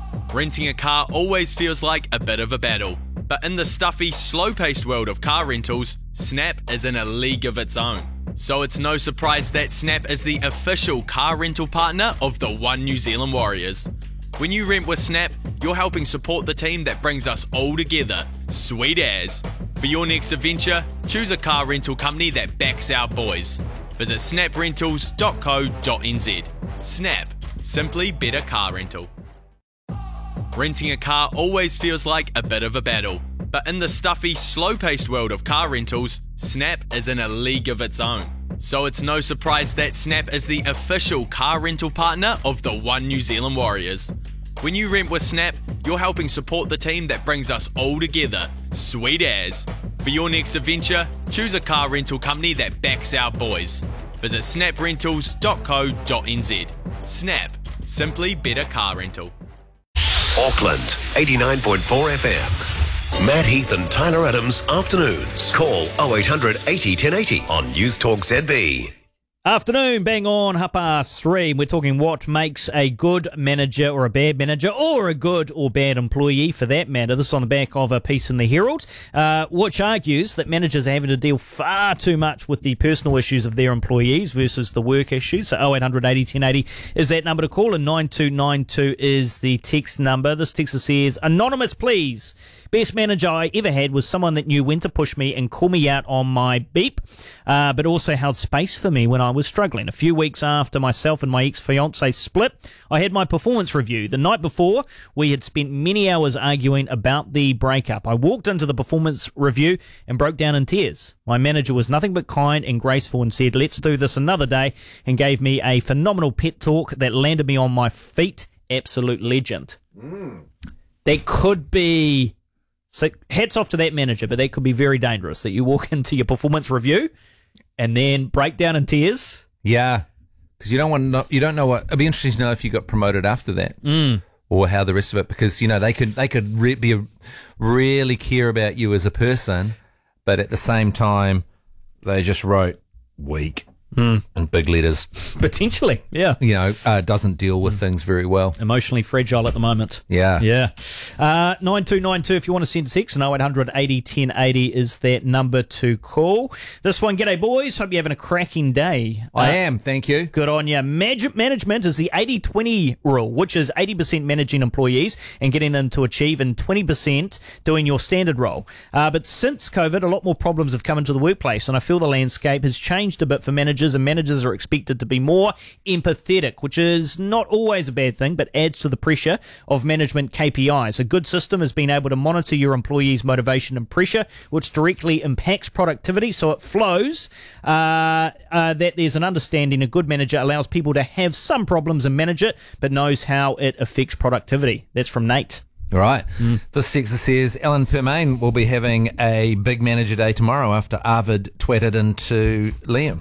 Renting a car always feels like a bit of a battle, but in the stuffy, slow-paced world of car rentals, Snap is in a league of its own. So it's no surprise that Snap is the official car rental partner of the One New Zealand Warriors. When you rent with Snap, you're helping support the team that brings us all together. Sweet as. For your next adventure, choose a car rental company that backs our boys. Visit snaprentals.co.nz. Snap. Simply better car rental. Renting a car always feels like a bit of a battle, but in the stuffy, slow-paced world of car rentals, Snap is in a league of its own. So it's no surprise that Snap is the official car rental partner of the One New Zealand Warriors. When you rent with Snap, you're helping support the team that brings us all together. Sweet as. For your next adventure, choose a car rental company that backs our boys. Visit snaprentals.co.nz. Snap. Simply better car rental. Auckland, 89.4 FM. Matt Heath and Tyler Adams, afternoons. Call 0800 80 1080 on News Talk ZB. Afternoon, bang on, 3:30. We're talking what makes a good manager or a bad manager, or a good or bad employee for that matter. This is on the back of a piece in the Herald, which argues that managers are having to deal far too much with the personal issues of their employees versus the work issues. So 0800 80 1080 is that number to call, and 9292 is the text number. This texter says, anonymous please. Best manager I ever had was someone that knew when to push me and call me out on my beep, but also held space for me when I was struggling. A few weeks after myself and my ex-fiancé split, I had my performance review. The night before, we had spent many hours arguing about the breakup. I walked into the performance review and broke down in tears. My manager was nothing but kind and graceful and said, let's do this another day, and gave me a phenomenal pep talk that landed me on my feet. Absolute legend. That could be... So hats off to that manager, but that could be very dangerous, that you walk into your performance review and then break down in tears. Yeah, because you don't know what. It'd be interesting to know if you got promoted after that, or how the rest of it. Because they could really care about you as a person, but at the same time, they just wrote weak in big letters. Potentially, yeah. Doesn't deal with things very well. Emotionally fragile at the moment. Yeah. 9292 if you want to send a text, and 0800 80 1080 is that number to call. This one, g'day boys, hope you're having a cracking day. I am, thank you. Good on you. Management is the 80-20 rule, which is 80% managing employees and getting them to achieve, and 20% doing your standard role. But since COVID, a lot more problems have come into the workplace, and I feel the landscape has changed a bit for managers, and managers are expected to be more empathetic, which is not always a bad thing, but adds to the pressure of management KPIs. A good system has been able to monitor your employees' motivation and pressure, which directly impacts productivity, so it flows that there's an understanding. A good manager allows people to have some problems and manage it, but knows how it affects productivity. That's from Nate. All right. This texter says Alan Permain will be having a big manager day tomorrow after Arvid tweeted into Liam.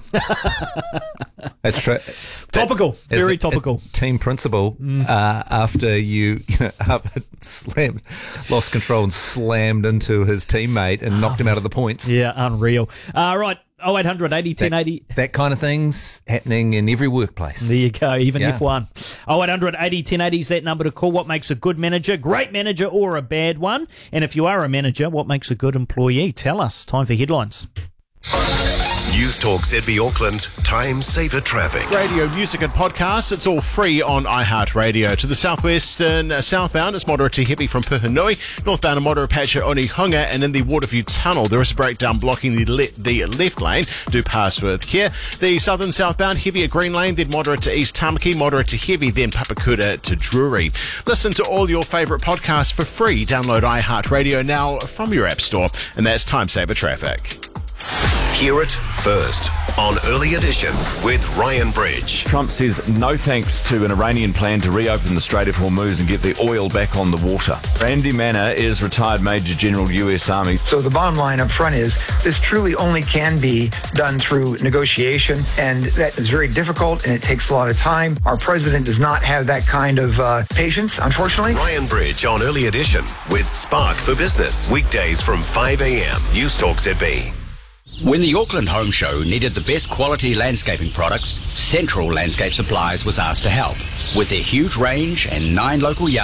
That's true. Topical. Very topical. Team principal after Arvid lost control and slammed into his teammate and knocked him out of the points. Yeah, unreal. Right. 0800 80 1080. That kind of thing's happening in every workplace. There you go, even F1. 0800 80 1080 is that number to call. What makes a good manager, great manager, or a bad one? And if you are a manager, what makes a good employee? Tell us. Time for headlines. News Talk ZB Auckland, time saver traffic. Radio, music and podcasts, it's all free on iHeartRadio. To the southwest and southbound, it's moderate to heavy from Puhinui. Northbound, a moderate patch at Onehunga, and in the Waterview Tunnel, there is a breakdown blocking the left lane. Do pass with care. The southern southbound, heavy at Green Lane, then moderate to East Tamaki, moderate to heavy, then Papakura to Drury. Listen to all your favourite podcasts for free. Download iHeartRadio now from your app store, and that's time saver traffic. Hear it first on Early Edition with Ryan Bridge. Trump says no thanks to an Iranian plan to reopen the Strait of Hormuz and get the oil back on the water. Randy Manna is retired Major General U.S. Army. So the bottom line up front is this truly only can be done through negotiation, and that is very difficult and it takes a lot of time. Our president does not have that kind of patience, unfortunately. Ryan Bridge on Early Edition with Spark for Business. Weekdays from 5 a.m. News Talk ZB. When the Auckland Home Show needed the best quality landscaping products, Central Landscape Supplies was asked to help. With their huge range and 9 local yards,